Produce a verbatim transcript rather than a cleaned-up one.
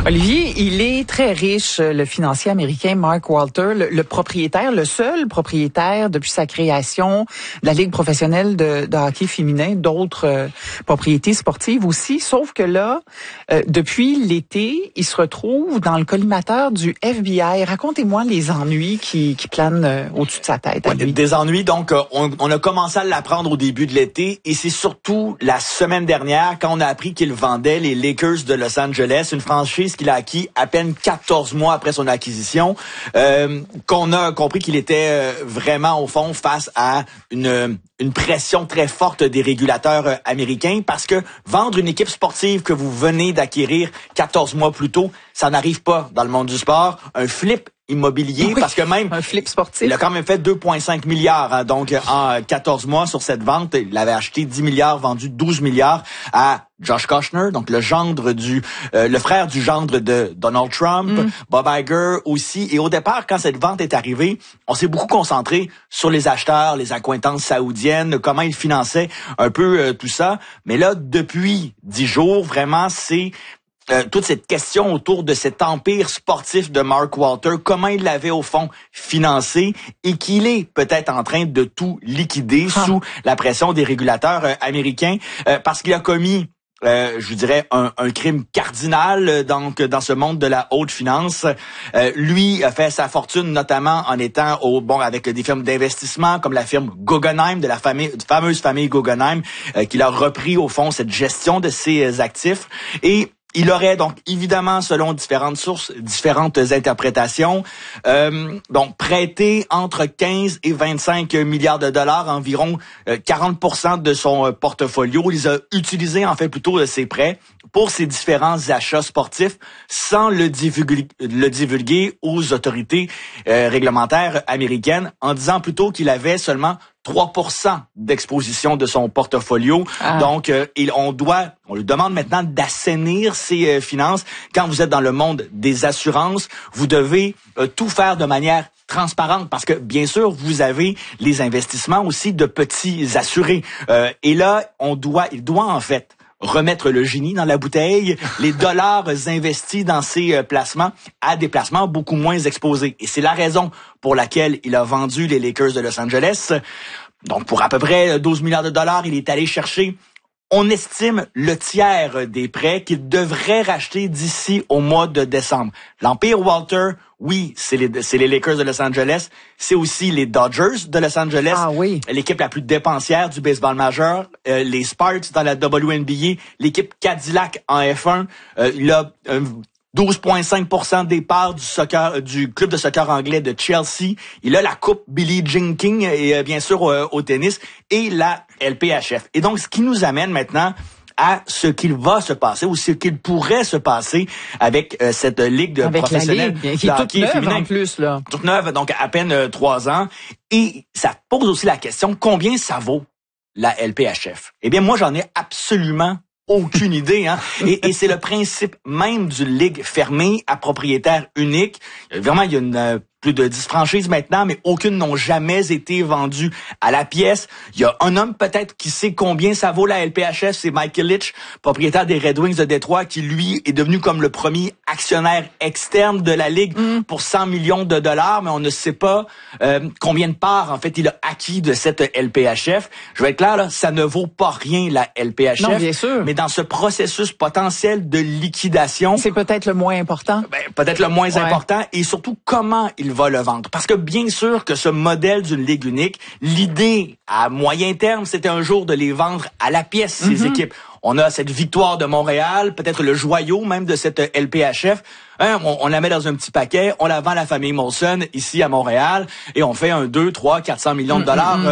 Olivier, il est très riche, le financier américain Mark Walter, le, le propriétaire, le seul propriétaire depuis sa création de la Ligue professionnelle de, de hockey féminin, d'autres euh, propriétés sportives aussi, sauf que là, euh, depuis l'été, il se retrouve dans le collimateur du F B I. Racontez-moi les ennuis qui, qui planent euh, au-dessus de sa tête. Ouais, des ennuis, donc euh, on, on a commencé à l'apprendre au début de l'été et c'est surtout la semaine dernière quand on a appris qu'il vendait les Lakers de Los Angeles, une franchise qu'il a acquis à peine quatorze mois après son acquisition, euh, qu'on a compris qu'il était euh, vraiment au fond face à une une pression très forte des régulateurs euh, américains parce que vendre une équipe sportive que vous venez d'acquérir quatorze mois plus tôt, ça n'arrive pas dans le monde du sport. Un flip immobilier, oui, parce que même un flip sportif. Il a quand même fait deux virgule cinq milliards, hein, donc en quatorze mois sur cette vente, il avait acheté dix milliards, vendu douze milliards à Josh Kushner, donc le gendre du euh, le frère du gendre de Donald Trump, mm. Bob Iger aussi. Et au départ, quand cette vente est arrivée, on s'est beaucoup concentré sur les acheteurs, les accointances saoudiennes, comment ils finançaient un peu euh, tout ça. Mais là, depuis dix jours, vraiment, c'est Euh, toute cette question autour de cet empire sportif de Mark Walter, comment il l'avait au fond financé et qu'il est peut-être en train de tout liquider ah. sous la pression des régulateurs euh, américains euh, parce qu'il a commis Euh, je vous dirais un, un crime cardinal euh, donc dans ce monde de la haute finance. Euh, lui a fait sa fortune notamment en étant au bon avec des firmes d'investissement comme la firme Guggenheim de la famille, fameuse famille Guggenheim, euh, qu'il a repris au fond cette gestion de ses actifs. Et il aurait donc évidemment, selon différentes sources, différentes interprétations, euh, donc prêté entre quinze et vingt-cinq milliards de dollars, environ euh, quarante pour cent de son euh, portfolio. Il les a utilisés en fait plutôt de ses prêts pour ses différents achats sportifs sans le divulguer, le divulguer aux autorités euh, réglementaires américaines, en disant plutôt qu'il avait seulement trois pour cent d'exposition de son portfolio. Ah. Donc, euh, il, on doit, on lui demande maintenant d'assainir ses euh, finances. Quand vous êtes dans le monde des assurances, vous devez euh, tout faire de manière transparente parce que, bien sûr, vous avez les investissements aussi de petits assurés. Euh, et là, on doit, il doit en fait remettre le génie dans la bouteille, les dollars investis dans ces placements à des placements beaucoup moins exposés. Et c'est la raison pour laquelle il a vendu les Lakers de Los Angeles. Donc, pour à peu près douze milliards de dollars, il est allé chercher, on estime, le tiers des prêts qu'il devrait racheter d'ici au mois de décembre. L'Empire Walter, oui, c'est les, c'est les Lakers de Los Angeles. C'est aussi les Dodgers de Los Angeles. Ah oui. L'équipe la plus dépensière du baseball majeur. Euh, les Sparks dans la W N B A. L'équipe Cadillac en F un. Euh, il a euh, douze virgule cinq pour cent des parts du soccer, du club de soccer anglais de Chelsea. Il a la coupe Billie Jean King et euh, bien sûr euh, au tennis et la L P H F. Et donc, ce qui nous amène maintenant à ce qu'il va se passer ou ce qu'il pourrait se passer avec euh, cette ligue de avec professionnels la ligue, qui est toute neuve féminin, en plus là. Toute neuve, donc à peine euh, trois ans. Et ça pose aussi la question, combien ça vaut la L P H F? Eh bien, moi, j'en ai absolument aucune idée, hein. Et, et c'est le principe même d'une ligue fermée à propriétaire unique. Vraiment, il y a une euh, plus de dix franchises maintenant, mais aucune n'ont jamais été vendues à la pièce. Il y a un homme peut-être qui sait combien ça vaut la L P H F, c'est Mike Ilitch, propriétaire des Red Wings de Détroit, qui lui est devenu comme le premier actionnaire externe de la Ligue mm. pour cent millions de dollars, mais on ne sait pas euh, combien de parts, en fait, il a acquis de cette L P H F. Je vais être clair, là, ça ne vaut pas rien, la L P H F. Non, bien sûr. Mais dans ce processus potentiel de liquidation... C'est peut-être le moins important. Ben, peut-être le moins ouais. important, et surtout, comment il va le vendre. Parce que bien sûr que ce modèle d'une ligue unique, l'idée à moyen terme, c'était un jour de les vendre à la pièce, ces mm-hmm. équipes. On a cette victoire de Montréal, peut-être le joyau même de cette L P H F. Hein, on, on la met dans un petit paquet, on la vend à la famille Molson ici à Montréal et on fait un deux, trois, quatre cents millions de dollars. Mm-hmm.